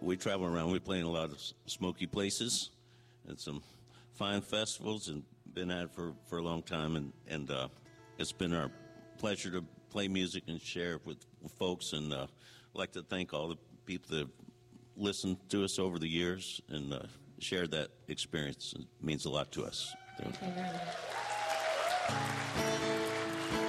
we travel around. We play in a lot of smoky places and some fine festivals, and been at it for a long time. And it's been our pleasure to play music and share with folks. And I'd like to thank all the people that have listened to us over the years and shared that experience. It means a lot to us. Thank you very much.